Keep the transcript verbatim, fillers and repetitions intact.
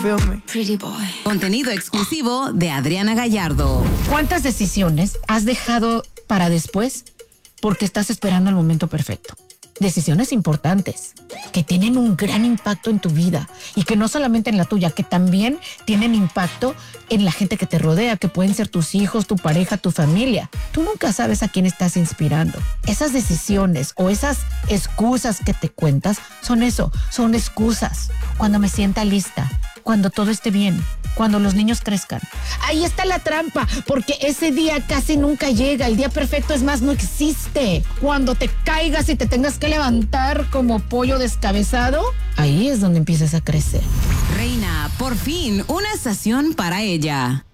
feel me? Pretty boy. Contenido exclusivo de Adriana Gallardo. ¿Cuántas decisiones has dejado para después porque estás esperando el momento perfecto? Decisiones importantes que tienen un gran impacto en tu vida y que no solamente en la tuya, que también tienen impacto en la gente que te rodea, que pueden ser tus hijos, tu pareja, tu familia. Tú nunca sabes a quién estás inspirando. Esas decisiones o esas excusas que te cuentas son eso, son excusas. Cuando me sienta lista, cuando todo esté bien, cuando los niños crezcan. Ahí está la trampa, porque ese día casi nunca llega. El día perfecto, es más, no existe. Cuando te caigas y te tengas que levantar como pollo descabezado, ahí es donde empiezas a crecer. Reina, por fin, una estación para ella.